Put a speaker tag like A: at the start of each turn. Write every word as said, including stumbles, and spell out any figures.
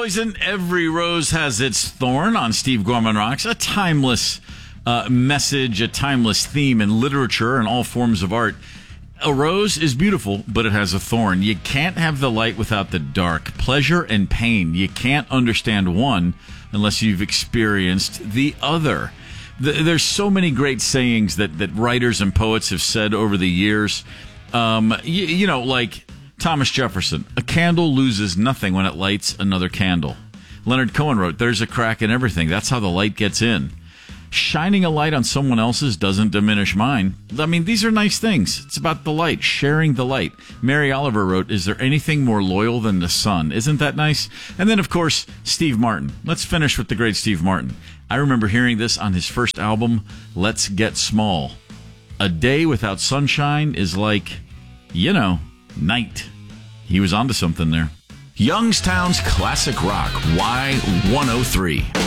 A: Poison, Every Rose Has Its Thorn on Steve Gorman Rocks. A timeless uh, message, a timeless theme in literature and all forms of art. A rose is beautiful, but it has a thorn. You can't have the light without the dark. Pleasure and pain. You can't understand one unless you've experienced the other. There's so many great sayings that, that writers and poets have said over the years. Um, you, you know, like Thomas Jefferson, a candle loses nothing when it lights another candle. Leonard Cohen wrote, there's a crack in everything. That's how the light gets in. Shining a light on someone else's doesn't diminish mine. I mean, these are nice things. It's about the light, sharing the light. Mary Oliver wrote, is there anything more loyal than the sun? Isn't that nice? And then, of course, Steve Martin. Let's finish with the great Steve Martin. I remember hearing this on his first album, Let's Get Small. A day without sunshine is like, you know, night. He was onto something there.
B: Youngstown's Classic Rock, Y one oh three.